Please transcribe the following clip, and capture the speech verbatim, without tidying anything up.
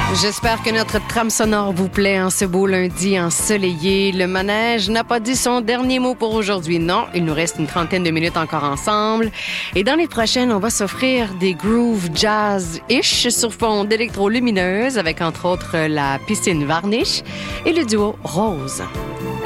J'espère que notre trame sonore vous plaît en ce beau lundi ensoleillé. Le manège n'a pas dit son dernier mot pour aujourd'hui. Non, il nous reste une trentaine de minutes encore ensemble. Et dans les prochaines, on va s'offrir des grooves jazz-ish sur fond d'électrolumineuse avec entre autres la piscine Varnish et le duo Rose.